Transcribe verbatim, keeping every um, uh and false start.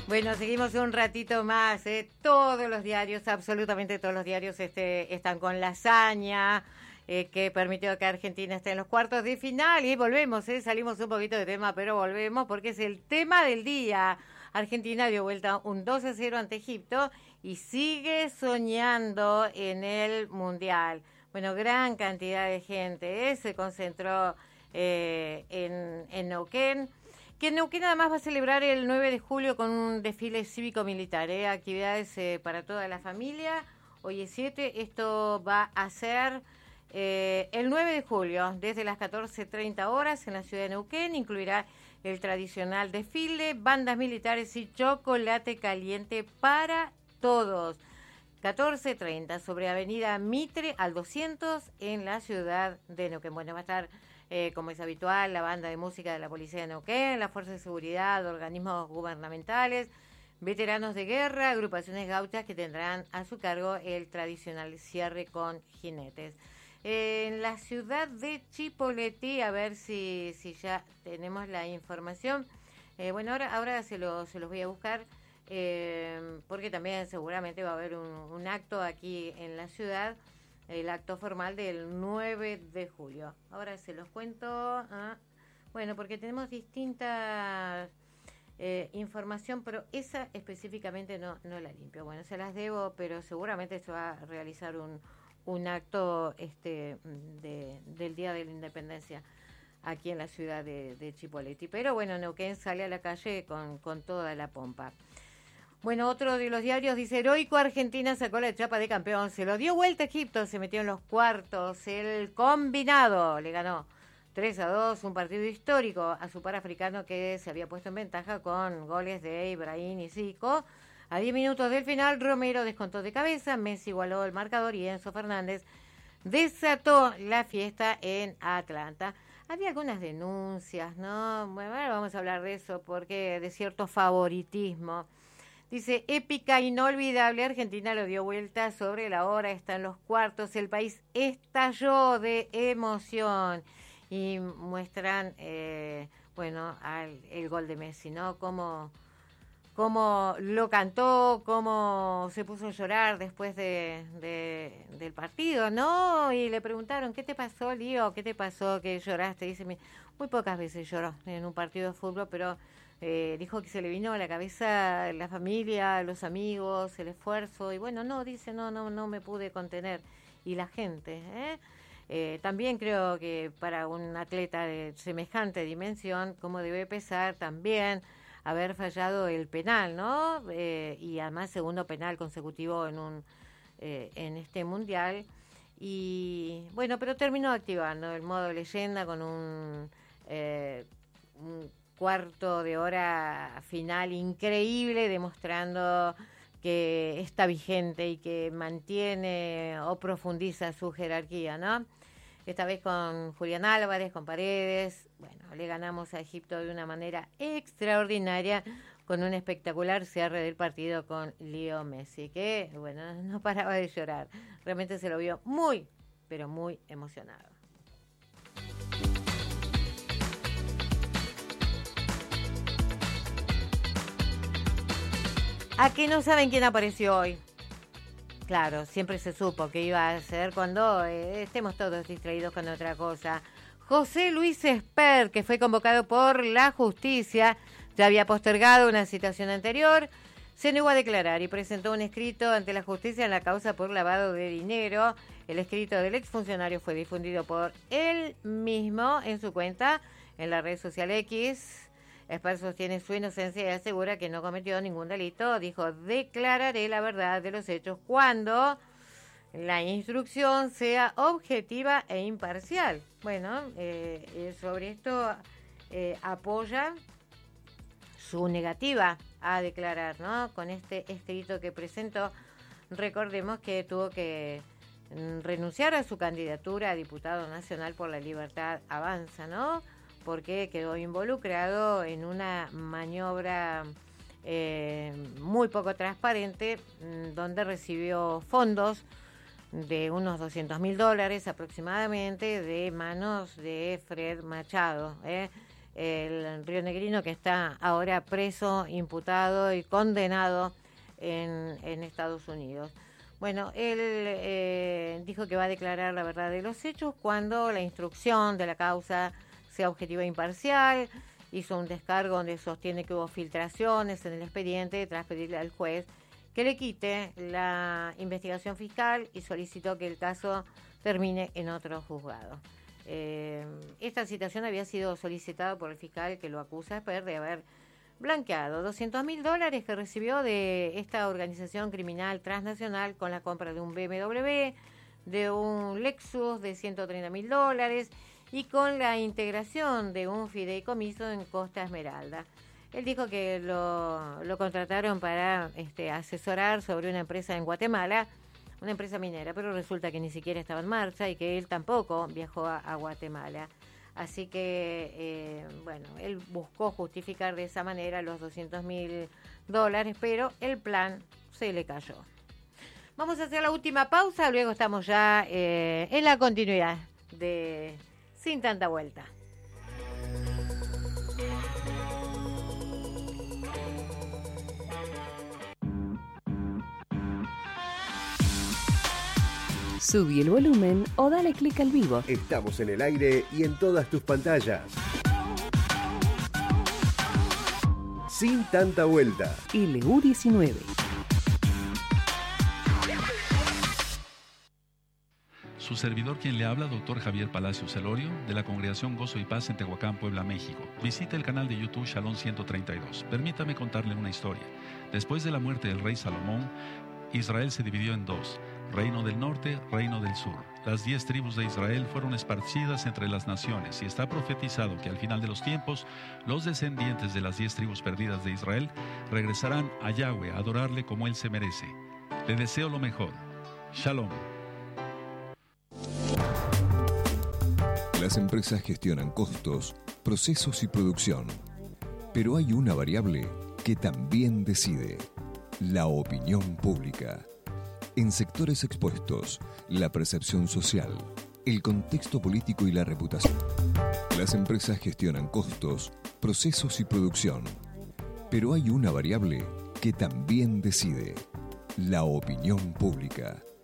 Bueno, seguimos un ratito más. ¿eh? Todos los diarios, absolutamente todos los diarios este, están con la hazaña eh, que permitió que Argentina esté en los cuartos de final. Y volvemos, ¿eh? salimos un poquito de tema, pero volvemos porque es el tema del día. Argentina dio vuelta un dos a cero ante Egipto y sigue soñando en el Mundial. Bueno, gran cantidad de gente ¿eh? se concentró eh, en, en Neuquén. Que Neuquén además va a celebrar el nueve de julio con un desfile cívico-militar, ¿eh? actividades eh, para toda la familia. Hoy es siete, esto va a ser eh, el nueve de julio, desde las catorce treinta horas en la ciudad de Neuquén. Incluirá el tradicional desfile, bandas militares y chocolate caliente para todos. catorce treinta sobre Avenida Mitre al doscientos en la ciudad de Neuquén. Bueno, va a estar... Eh, como es habitual, la banda de música de la Policía de Neuquén, la Fuerza de Seguridad, organismos gubernamentales, veteranos de guerra, agrupaciones gauchas que tendrán a su cargo el tradicional cierre con jinetes. Eh, en la ciudad de Chipoleti, a ver si, si ya tenemos la información. Eh, bueno, ahora, ahora se, lo, se los voy a buscar, eh, porque también seguramente va a haber un, un acto aquí en la ciudad. El acto formal del nueve de julio. Ahora se los cuento. Ah, bueno, porque tenemos distintas eh, información, pero esa específicamente no, no la limpio. Bueno, se las debo, pero seguramente se va a realizar un, un acto este de, del Día de la Independencia aquí en la ciudad de, de Chipoleti. Pero bueno, Neuquén sale a la calle con, con toda la pompa. Bueno, otro de los diarios dice, heroico Argentina sacó la chapa de campeón, se lo dio vuelta a Egipto, se metió en los cuartos, el combinado le ganó tres a dos, un partido histórico a su par africano que se había puesto en ventaja con goles de Ibrahim y Zico. A diez minutos del final, Romero descontó de cabeza, Messi igualó el marcador y Enzo Fernández desató la fiesta en Atlanta. Había algunas denuncias, ¿no? Bueno, vamos a hablar de eso porque de cierto favoritismo. Dice, épica, inolvidable, Argentina lo dio vuelta sobre la hora, está en los cuartos, el país estalló de emoción. Y muestran, eh, bueno, al, el gol de Messi, ¿no? Cómo, cómo lo cantó, cómo se puso a llorar después de, de, del partido, ¿no? Y le preguntaron, ¿qué te pasó, Lío? ¿Qué te pasó que lloraste? Dice, muy pocas veces lloró en un partido de fútbol, pero... Eh, dijo que se le vino a la cabeza la familia, los amigos, el esfuerzo, y bueno, no, dice, no, no, no me pude contener. Y la gente, ¿eh? Eh, también creo que para un atleta de semejante dimensión, como debe pesar también haber fallado el penal, ¿no? Eh, y además segundo penal consecutivo en un eh, en este mundial. Y bueno, pero terminó activando el modo leyenda con un, eh, un cuarto de hora final increíble, demostrando que está vigente y que mantiene o profundiza su jerarquía, ¿no? Esta vez con Julián Álvarez, con Paredes, bueno, le ganamos a Egipto de una manera extraordinaria con un espectacular cierre del partido con Leo Messi, que, bueno, no paraba de llorar. Realmente se lo vio muy, pero muy emocionado. ¿A qué no saben quién apareció hoy? Claro, siempre se supo que iba a ser cuando eh, estemos todos distraídos con otra cosa. José Luis Esper, que fue convocado por la justicia, ya había postergado una citación anterior, se negó a declarar y presentó un escrito ante la justicia en la causa por lavado de dinero. El escrito del exfuncionario fue difundido por él mismo en su cuenta en la red social X. Esper sostiene su inocencia y asegura que no cometió ningún delito. Dijo, declararé la verdad de los hechos cuando la instrucción sea objetiva e imparcial. Bueno, eh, sobre esto eh, apoya su negativa a declarar, ¿no? Con este escrito que presentó, recordemos que tuvo que renunciar a su candidatura a diputado nacional por la Libertad Avanza, ¿no? Porque quedó involucrado en una maniobra eh, muy poco transparente, donde recibió fondos de unos doscientos mil dólares aproximadamente de manos de Fred Machado, ¿eh? el rionegrino que está ahora preso, imputado y condenado en, en Estados Unidos. Bueno, él eh, dijo que va a declarar la verdad de los hechos cuando la instrucción de la causa sea objetiva e imparcial. Hizo un descargo donde sostiene que hubo filtraciones en el expediente tras pedirle al juez que le quite la investigación fiscal y solicitó que el caso termine en otro juzgado. Eh, esta citación había sido solicitada por el fiscal que lo acusa después de haber blanqueado doscientos mil dólares que recibió de esta organización criminal transnacional con la compra de un B M W, de un Lexus de ciento treinta mil dólares y con la integración de un fideicomiso en Costa Esmeralda. Él dijo que lo, lo contrataron para este, asesorar sobre una empresa en Guatemala, una empresa minera, pero resulta que ni siquiera estaba en marcha y que él tampoco viajó a, a Guatemala. Así que, eh, bueno, él buscó justificar de esa manera los doscientos mil dólares, pero el plan se le cayó. Vamos a hacer la última pausa, luego estamos ya eh, en la continuidad de Sin Tanta Vuelta. Subí el volumen o dale clic al vivo. Estamos en el aire y en todas tus pantallas. Sin Tanta Vuelta. L U diecinueve. Su servidor quien le habla, doctor Javier Palacios Celorio, de la Congregación Gozo y Paz en Tehuacán, Puebla, México. Visite el canal de YouTube Shalom ciento treinta y dos. Permítame contarle una historia. Después de la muerte del rey Salomón, Israel se dividió en dos. Reino del norte, reino del sur. Las diez tribus de Israel fueron esparcidas entre las naciones y está profetizado que al final de los tiempos, los descendientes de las diez tribus perdidas de Israel regresarán a Yahweh a adorarle como él se merece. Le deseo lo mejor. Shalom. Las empresas gestionan costos, procesos y producción, pero hay una variable que también decide: la opinión pública. En sectores expuestos, la percepción social, el contexto político y la reputación. Las empresas gestionan costos, procesos y producción, pero hay una variable que también decide: la opinión pública.